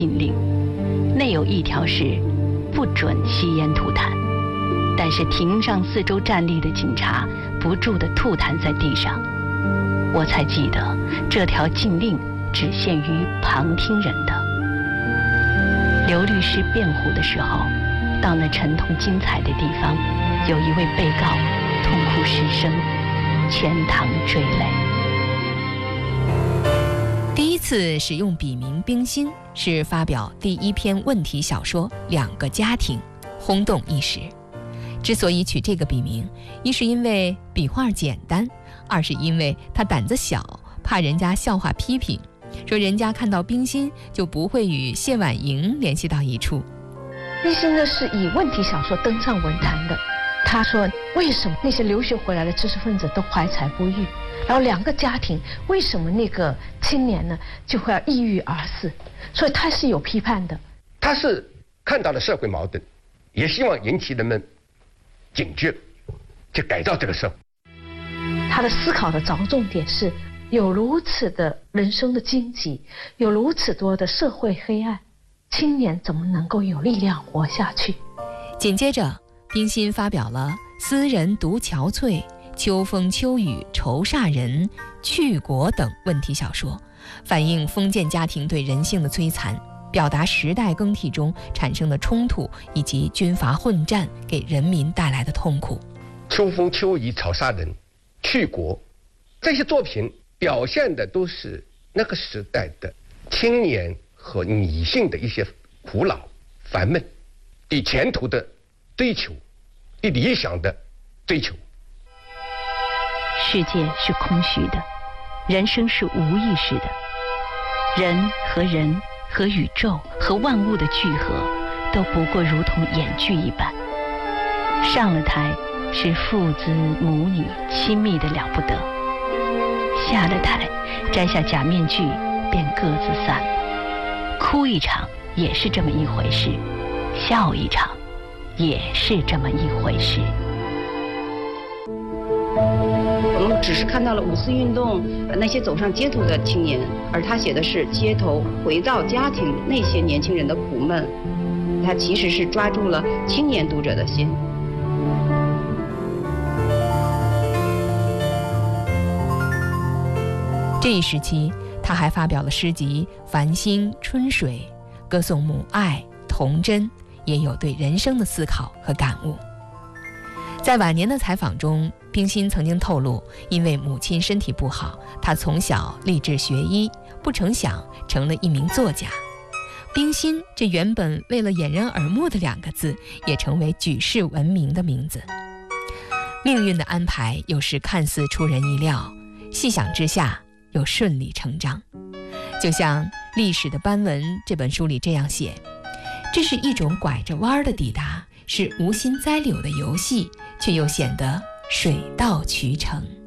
禁令，内有一条是不准吸烟吐痰，但是庭上四周站立的警察不住地吐痰在地上。我才记得这条禁令只限于旁听人的。刘律师辩护的时候，到那沉痛精彩的地方，有一位被告痛哭失声，全堂坠泪。 第一次使用笔名冰心是发表第一篇问题小说《两个家庭》，轰动一时。之所以取这个笔名，一是因为笔画简单，二是因为他胆子小，怕人家笑话批评，说人家看到冰心就不会与谢婉莹联系到一处。 冰心呢是以问题小说登上文坛的。他说为什么那些留学回来的知识分子都怀才不遇，然后两个家庭为什么那个青年呢就会要抑郁而死，所以他是有批判的。 他是看到了社会矛盾，也希望引起人们警觉，去改造这个社会。 他的思考的着重点是，有如此的人生的荆棘，有如此多的社会黑暗，青年怎么能够有力量活下去？ 紧接着冰心发表了《斯人独憔悴》《秋风秋雨愁煞人》《去国》等问题小说，反映封建家庭对人性的摧残，表达时代更替中产生的冲突以及军阀混战给人民带来的痛苦。 秋风秋雨草煞人，去国，这些作品表现的都是那个时代的青年和女性的一些苦恼烦闷，对前途的追求，对理想的追求。 世界是空虚的，人生是无意识的，人和宇宙和万物的聚合都不过如同演剧一般。上了台是父子母女亲密的了不得，下了台摘下假面具便各自散了。哭一场也是这么一回事，笑一场也是这么一回事。 我们只是看到了五四运动那些走上街头的青年，而他写的是街头回到家庭那些年轻人的苦闷，他其实是抓住了青年读者的心。 这一时期他还发表了诗集《繁星春水》，歌颂母爱童真，也有对人生的思考和感悟。在晚年的采访中，冰心曾经透露，因为母亲身体不好，她从小立志学医，不成想成了一名作家。冰心这原本为了掩人耳目的2个字，也成为举世闻名的名字。命运的安排有时看似出人意料，细想之下又顺理成章。就像《历史的斑纹》这本书里这样写，这是一种拐着弯的抵达，是无心栽柳的游戏，却又显得水到渠成。